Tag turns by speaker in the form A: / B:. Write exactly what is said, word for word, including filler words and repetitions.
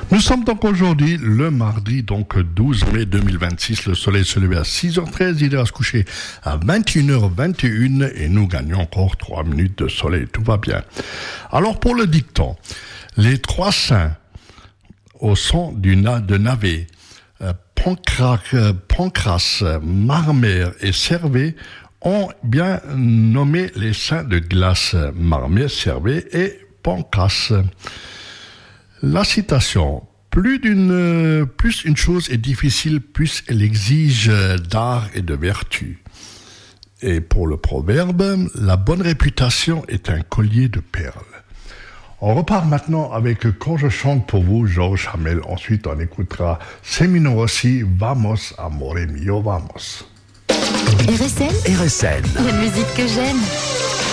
A: Nous sommes donc aujourd'hui le mardi, donc douze mai deux mille vingt-six. Le soleil se levait à six heures treize, il ira se coucher à vingt et une heures vingt et une et nous gagnons encore trois minutes de soleil. Tout va bien. Alors pour le dicton, les trois saints au son du na, de Navet, euh, Pancra, euh, Pancras, Marmère et Servet ont bien nommé les saints de glace, Marmère, Servet et Pancras. La citation, plus d'une, plus une chose est difficile, plus elle exige d'art et de vertu. Et pour le proverbe, la bonne réputation est un collier de perles. On repart maintenant avec Quand je chante pour vous, Georges Hamel. Ensuite, on écoutera Semino Rossi, Vamos, amore mio, vamos.
B: R S N,
C: R S N.
B: la musique que j'aime.